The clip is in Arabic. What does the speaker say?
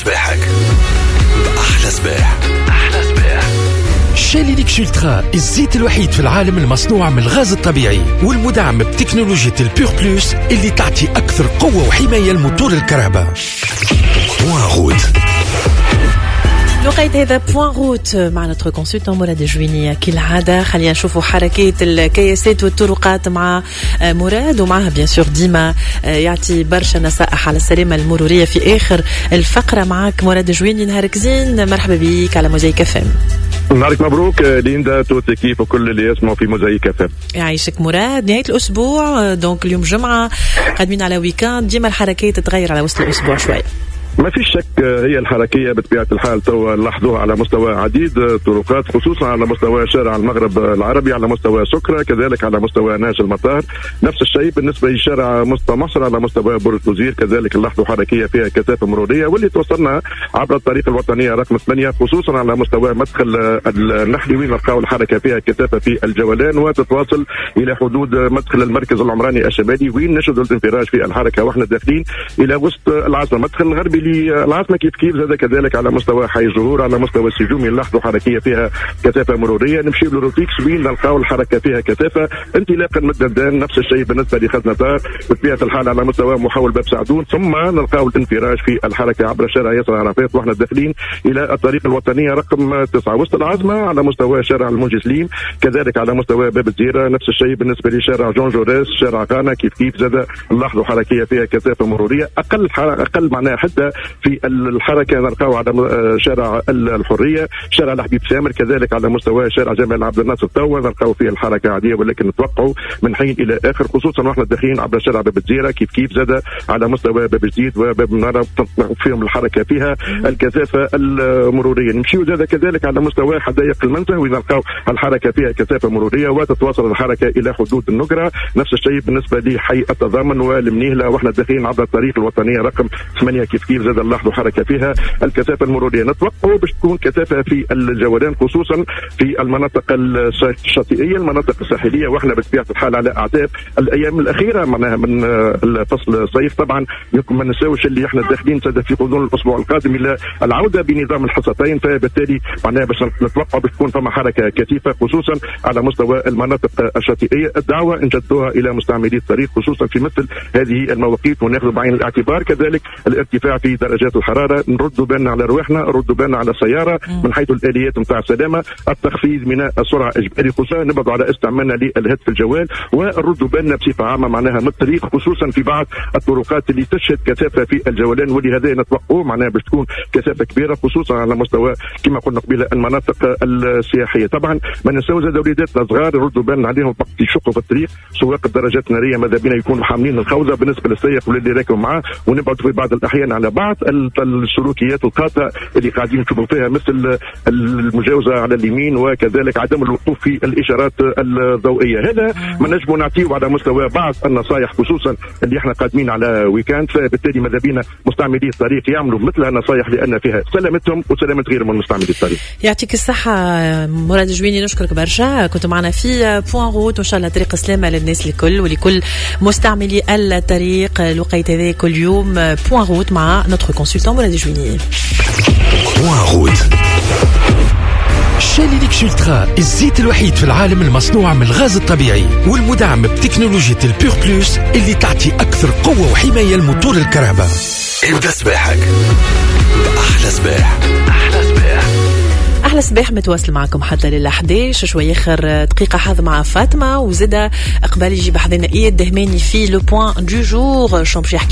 صباحك بأحلى صباح. شالي ليكس ألترا، الزيت الوحيد في العالم المصنوع من الغاز الطبيعي والمدعم بتكنولوجيا البيور بلوس اللي تعطي أكثر قوة وحماية لموتور الكهرباء. بوان روت. لقيت هذا بوان روت مع نتر كونسلتون مراد جويني كالعادة. خلينا نشوفوا حركات الكياسات والطرقات مع مراد، ومعها بيان سور ديما يعطي برشا نصائح على السلامة المرورية في آخر الفقرة. معك مراد جويني، نهارك زين، مرحبا بك على موزايك FM. نهارك مبروك ليندا، توت كيف وكل اللي يسمعوا في موزايك FM. يعيشك مراد. نهاية الأسبوع دونك اليوم جمعة، قادمين على ويكاند، ديما الحركات تتغير على وسط الأسبوع شوية. ما فيش شك هي الحركية بطبيعة الحال توا نلاحظوها على مستوى عديد طرقات، خصوصا على مستوى شارع المغرب العربي، على مستوى سكرة، كذلك على مستوى ناس المطار. نفس الشيء بالنسبة لشارع مصر على مستوى برج الوزير، كذلك نلاحظوا حركية فيها كثافة مرورية، واللي توصلنا عبر الطريق الوطنية رقم 8 خصوصا على مستوى مدخل النحلي، وين نلقاو الحركة فيها كثافة في الجولان، وتتواصل إلى حدود مدخل المركز العمراني الشمالي، وين نشهد الانفراج في الحركة واحنا داخلين إلى وسط العاصمة. مدخل الغربي العاصمة كيف زاد كذلك على مستوى حي الزهور، على مستوى السجومي نلاحظوا حركية فيها كثافة مرورية. نمشي لروتيكس وين نلقاو الحركة فيها كثافة انطلاقا من الدندان. نفس الشيء بالنسبة لخزنة بطبيعة الحال على مستوى محاول باب سعدون، ثم نلقاو الانفراج في الحركة عبر شارع ياسر عرفات واحنا داخلين إلى الطريق الوطنية رقم 9 وسط العاصمة، على مستوى شارع المنجسليم، كذلك على مستوى باب الزيرة. نفس الشيء بالنسبة لشارع جون جوريس، شارع غانا كيف زاد نلاحظوا حركية فيها كثافة مرورية. أقل معناها حتى في الحركة نلقاو على شارع الحرية، شارع الحبيب سامر، كذلك على مستوى شارع جمال عبد الناصر توا نلقاو فيه الحركة عادية، ولكن نتوقعوا من حين إلى آخر، خصوصا واحنا داخلين عبر شارع باب الزيرة كيف زاد على مستوى باب جديد وباب منارة فيهم الحركة فيها الكثافة المرورية. نمشيو زاد كذلك على مستوى حدائق المنزه وين نلقاو الحركة فيها كثافة مرورية، وتتواصل الحركة إلى حدود النقرة. نفس الشيء بالنسبة لحي التضامن والمنيهلة واحنا داخلين عبر الطريق الوطنية رقم 8 كيف زاد نلاحظوا حركة فيها الكثافة المرورية. نتوقعوا باش تكون كثافة في الجولان خصوصا في المناطق الشاطئية، المناطق الساحلية، واحنا بطبيعة الحال على أعتاب الأيام الأخيرة معناها من فصل الصيف. طبعا ما نساوش اللي احنا داخلين في غضون الأسبوع القادم إلى العودة بنظام الحصتين، فبالتالي معناها باش نتوقع باش تكون فما حركة كثيفة خصوصا على مستوى المناطق الشاطئية. الدعوة إن جدوها إلى مستعملي الطريق خصوصا في مثل هذه المواقيت، وناخذ بعين الاعتبار كذلك الارتفاع في درجات الحرارة. نردوا بالنا على رواحنا، نردوا بالنا على السيارة من حيث الآليات نتاع السلامة، التخفيض من السرعة إجباري، خصوصا نبعدوا على استعمالنا للهاتف الجوال، ونردوا بالنا بصفة عامة معناها من الطريق خصوصا في بعض الطرقات اللي تشهد كثافة في الجولان، ولهذا نتوقعوا معناها باش تكون كثافة كبيرة خصوصا على مستوى كما قلنا قبيله المناطق السياحية. طبعا ما ننساو زاد وليداتنا صغار نردوا بالنا عليهم وقت يشقوا في الطريق، سواق الدراجات النارية ماذا بينا يكونوا حاملين الخوذة بالنسبة للسائق واللي راكب معاه، ونبعد في بعض الأحيان على بعض السلوكيات الخاطئة اللي قاعدين نشوفوا فيها مثل المجاوزة على اليمين، وكذلك عدم الوقوف في الإشارات الضوئية. هذا ما نجم نعطيه على مستوى بعض النصائح خصوصا اللي احنا قادمين على ويكاند، فبالتالي ماذا بينا مستعملي الطريق يعملوا مثل النصائح لأن فيها سلامتهم وسلامة غيرهم من مستعملي الطريق. يعطيك الصحة مراد جويني، نشكرك برشا، كنت معنا في بوان روت، وإن شاء الله طريق سلامة للناس الكل ولكل مستعملي الطريق. لقيت هذا كل يوم بوان روت مع نوتر كونسلتون مراد جويني. بوان روت. شالي ليكس ألترا، الزيت الوحيد في العالم المصنوع من الغاز الطبيعي والمدعم بتكنولوجيا البيور بلوس اللي تعطي أكثر قوة وحماية لموتور الكهرباء. ابدأ صباحك بأحلى صباح. أحلى صباح متواصل معكم حتى لل 11 شوية آخر دقيقة حظ مع فاطمة، وزدا قبل يجي بحضنا إياد دهماني في لو بوان دو جور شو مش